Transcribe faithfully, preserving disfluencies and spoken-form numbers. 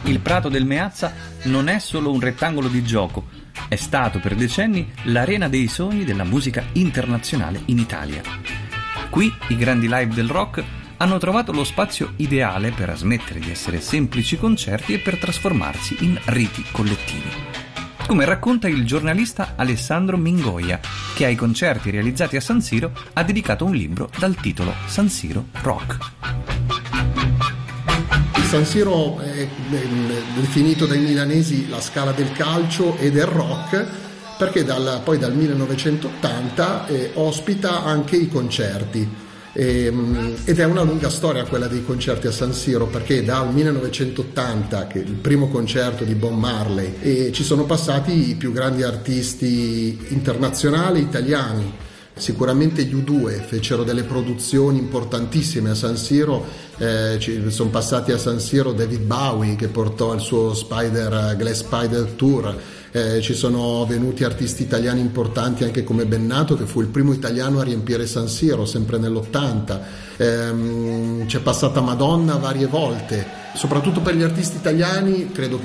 Il Prato del Meazza non è solo un rettangolo di gioco, è stato per decenni l'arena dei sogni della musica internazionale in Italia. Qui i grandi live del rock hanno trovato lo spazio ideale per smettere di essere semplici concerti e per trasformarsi in riti collettivi. Come racconta il giornalista Alessandro Mingoia, che ai concerti realizzati a San Siro ha dedicato un libro dal titolo San Siro Rock. San Siro è definito dai milanesi la scala del calcio e del rock, perché dal, poi dal millenovecentottanta eh, ospita anche i concerti. E, ed è una lunga storia quella dei concerti a San Siro, perché dal millenovecentottanta, che è il primo concerto di Bob Marley, e ci sono passati i più grandi artisti internazionali italiani. Sicuramente gli U due fecero delle produzioni importantissime a San Siro, eh, ci sono passati a San Siro David Bowie, che portò il suo Spider, Glass Spider Tour. Eh, ci sono venuti artisti italiani importanti anche come Bennato, che fu il primo italiano a riempire San Siro sempre nell'ottanta. Eh, c'è passata Madonna varie volte. Soprattutto per gli artisti italiani credo che